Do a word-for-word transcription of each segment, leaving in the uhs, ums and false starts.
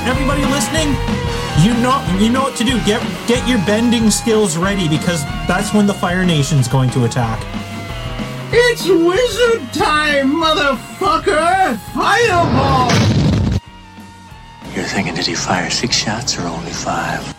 everybody listening, you know you know what to do. Get get your bending skills ready because that's when the Fire Nation's going to attack. It's wizard time, motherfucker! Fireball! You're thinking, did he fire six shots or only five?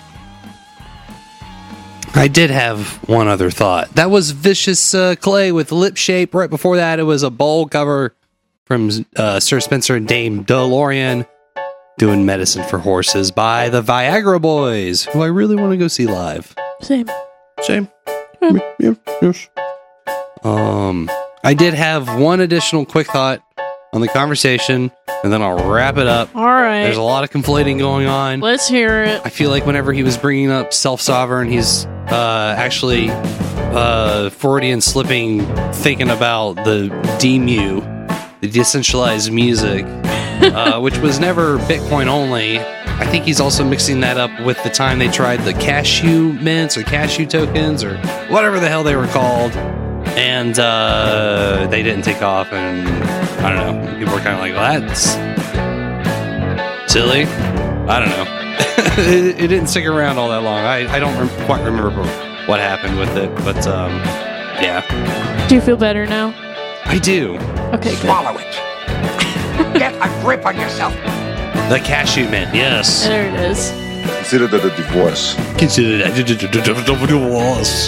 I did have one other thought. That was Vicious uh, Clay with Lip Shape. Right before that, it was a bowl cover from uh, Sir Spencer and Dame DeLorean doing Medicine for Horses by the Viagra Boys, who I really want to go see live. Same. Same. Yeah. Yeah. Yes. Um, I did have one additional quick thought on the conversation, and then I'll wrap it up. All right. There's a lot of conflating going on. Let's hear it. I feel like whenever he was bringing up self-sovereign, he's uh, actually uh, Freudian slipping, thinking about the D M U, the decentralized music, uh, which was never Bitcoin only. I think he's also mixing that up with the time they tried the cashew mints or cashew tokens or whatever the hell they were called. And uh, they didn't take off, and I don't know. People were kind of like, well, that's silly. I don't know. it, it didn't stick around all that long. I, I don't rem- quite remember what happened with it, but um, yeah. Do you feel better now? I do. Okay, good. Swallow it. Get a grip on yourself. The cashew mint, yes. There it is. Consider that a divorce. Consider that a divorce.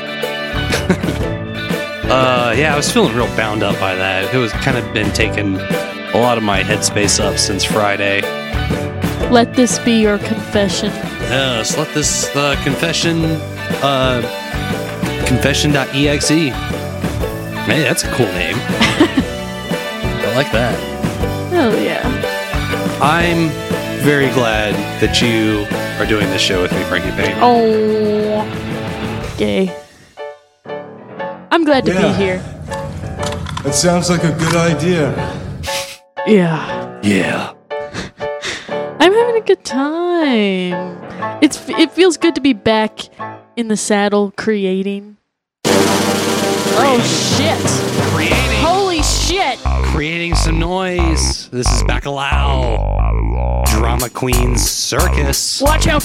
Uh, yeah, I was feeling real bound up by that. It was kind of been taking a lot of my headspace up since Friday. Let this be your confession. Yes, let this uh, confession, uh, confession.exe. Hey, that's a cool name. I like that. Oh, yeah. I'm very glad that you are doing this show with me, Frankie Payne. Oh, gay. I'm glad to Yeah. be here. That sounds like a good idea. Yeah. Yeah. I'm having a good time. It's It feels good to be back in the saddle creating. Oh, shit. Creating. Holy shit. Creating some noise. This is Bacalao. Drama Queen's Circus. Watch out